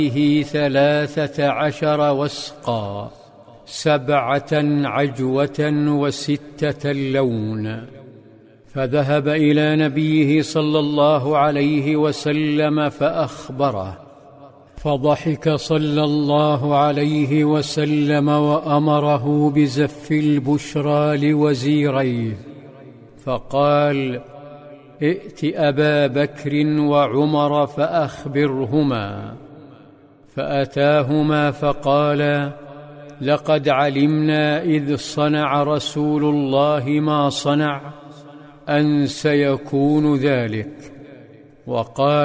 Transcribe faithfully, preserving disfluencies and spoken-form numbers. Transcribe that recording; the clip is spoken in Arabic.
فيه ثلاثة عشر وسقا، سبعة عجوة وستة لون. فذهب إلى نبيه صلى الله عليه وسلم فأخبره، فضحك صلى الله عليه وسلم وأمره بزف البشرى لوزيريه، فقال: ائت أبا بكر وعمر فأخبرهما. فأتاهما فقال: لقد علمنا إذ صنع رسول الله ما صنع أن سيكون ذلك. وقال: